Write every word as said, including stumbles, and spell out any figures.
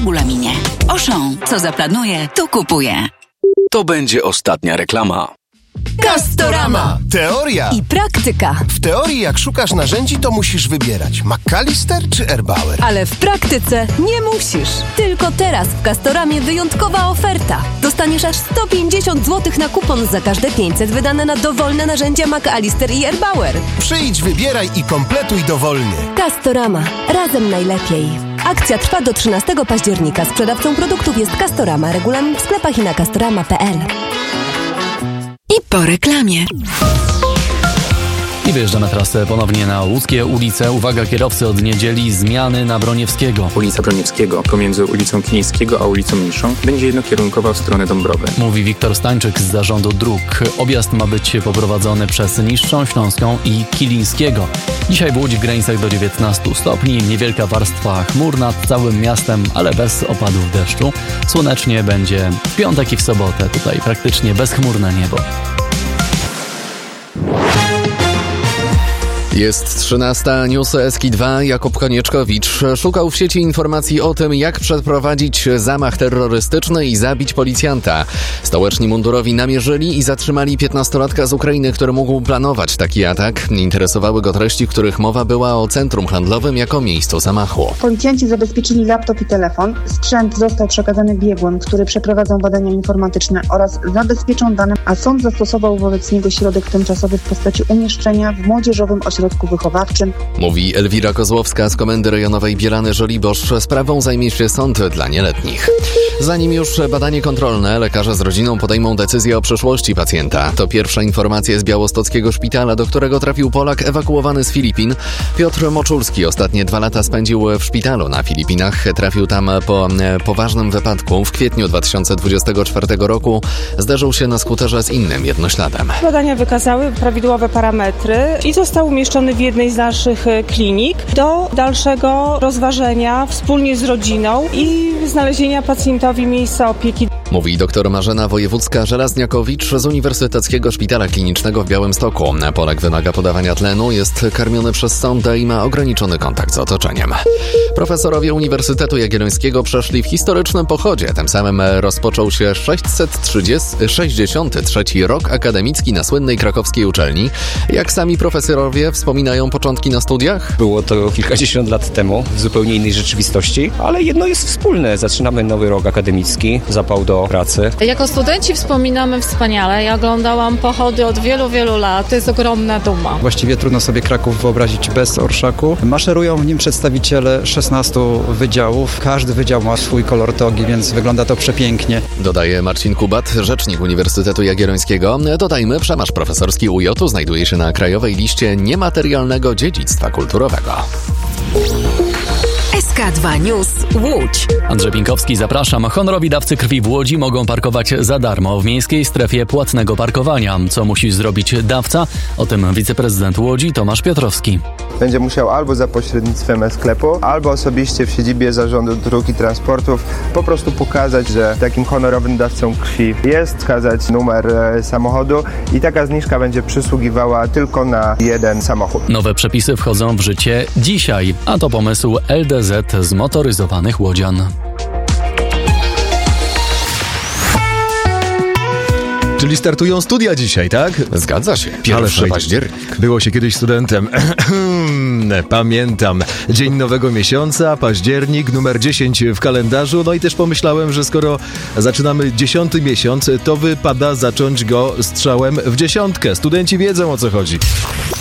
regulaminie. Auchan, co zaplanuje, to kupuje. To będzie ostatnia reklama. Castorama. Teoria I praktyka. W teorii jak szukasz narzędzi, to musisz wybierać McAllister czy Erbauer. Ale w praktyce nie musisz. Tylko teraz w Castoramie wyjątkowa oferta. Dostaniesz aż sto pięćdziesiąt złotych na kupon za każde pięćset wydane na dowolne narzędzia McAllister i Erbauer. Przyjdź, wybieraj i kompletuj dowolnie. Castorama. Razem najlepiej. Akcja trwa do trzynastego października. Sprzedawcą produktów jest Castorama. Regulamin w sklepach i na castorama kropka p l. I po reklamie. I wyjeżdżamy teraz ponownie na łódzkie ulice. Uwaga, kierowcy, od niedzieli zmiany na Broniewskiego. Ulica Broniewskiego pomiędzy ulicą Kilińskiego a ulicą Mniejszą będzie jednokierunkowa w stronę Dąbrowy. Mówi Wiktor Stańczyk z Zarządu Dróg. Objazd ma być poprowadzony przez Niższą Śląską i Kilińskiego. Dzisiaj w Łodzi w granicach do dziewiętnastu stopni. Niewielka warstwa chmur nad całym miastem, ale bez opadów deszczu. Słonecznie będzie w piątek i w sobotę. Tutaj praktycznie bezchmurne niebo. Jest trzynasta, newsy S K dwa. Jakub Konieczkowicz szukał w sieci informacji o tym, jak przeprowadzić zamach terrorystyczny i zabić policjanta. Stołeczni mundurowi namierzyli i zatrzymali piętnastolatka z Ukrainy, który mógł planować taki atak. Interesowały go treści, w których mowa była o centrum handlowym jako miejscu zamachu. Policjanci zabezpieczyli laptop i telefon. Sprzęt został przekazany biegłym, który przeprowadzą badania informatyczne oraz zabezpieczą dane, a sąd zastosował wobec niego środek tymczasowy w postaci umieszczenia w młodzieżowym ośrodku wychowawczym. Mówi Elwira Kozłowska z Komendy Rejonowej Bielany-Żoliborz. Sprawą zajmie się sąd dla nieletnich. Zanim już badanie kontrolne, lekarze z rodziną podejmą decyzję o przyszłości pacjenta. To pierwsza informacja z białostockiego szpitala, do którego trafił Polak ewakuowany z Filipin. Piotr Moczulski ostatnie dwa lata spędził w szpitalu na Filipinach. Trafił tam po poważnym wypadku. W kwietniu dwa tysiące dwudziestego czwartego roku zderzył się na skuterze z innym jednośladem. Badania wykazały prawidłowe parametry i został umieszczony w jednej z naszych klinik do dalszego rozważenia wspólnie z rodziną i znalezienia pacjentowi miejsca opieki. Mówi dr Marzena Wojewódzka-Żelazniakowicz z Uniwersyteckiego Szpitala Klinicznego w Białymstoku. Polak wymaga podawania tlenu, jest karmiony przez sondę i ma ograniczony kontakt z otoczeniem. Profesorowie Uniwersytetu Jagiellońskiego przeszli w historycznym pochodzie. Tym samym rozpoczął się sześćset sześćdziesiąty trzeci rok akademicki na słynnej krakowskiej uczelni. Jak sami profesorowie wspominają początki na studiach? Było to kilkadziesiąt lat temu, w zupełnie innej rzeczywistości, ale jedno jest wspólne. Zaczynamy nowy rok akademicki, zapał do pracy. Jako studenci wspominamy wspaniale. Ja oglądałam pochody od wielu, wielu lat. To jest ogromna duma. Właściwie trudno sobie Kraków wyobrazić bez orszaku. Maszerują w nim przedstawiciele szesnastu wydziałów. Każdy wydział ma swój kolor togi, więc wygląda to przepięknie. Dodaje Marcin Kubat, rzecznik Uniwersytetu Jagiellońskiego. Dodajmy, przemarsz profesorski U J-u znajduje się na krajowej liście niematerialnego dziedzictwa kulturowego. S K dwa News Łódź. Andrzej Pinkowski, zapraszam. Honorowi dawcy krwi w Łodzi mogą parkować za darmo w miejskiej strefie płatnego parkowania. Co musi zrobić dawca? O tym wiceprezydent Łodzi Tomasz Piotrowski. Będzie musiał albo za pośrednictwem sklepu, albo osobiście w siedzibie Zarządu Dróg i Transportów po prostu pokazać, że takim honorowym dawcą krwi jest, wskazać numer samochodu i taka zniżka będzie przysługiwała tylko na jeden samochód. Nowe przepisy wchodzą w życie dzisiaj, a to pomysł L D Z zmotoryzowanych łodzian. Czyli startują studia dzisiaj, tak? Zgadza się. Pierwszy październik. Było się kiedyś studentem. Pamiętam. Dzień nowego miesiąca, październik, numer dziesięć w kalendarzu. No i też pomyślałem, że skoro zaczynamy dziesiąty miesiąc, to wypada zacząć go strzałem w dziesiątkę. Studenci wiedzą, o co chodzi.